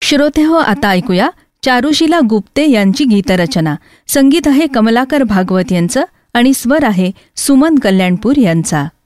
श्रोतेहो, आता ऐकूया चारुशीला गुप्ते यांची गीतरचना. संगीत आहे कमलाकर भागवत यांचं आणि स्वर आहे सुमन कल्याणपूर यांचा.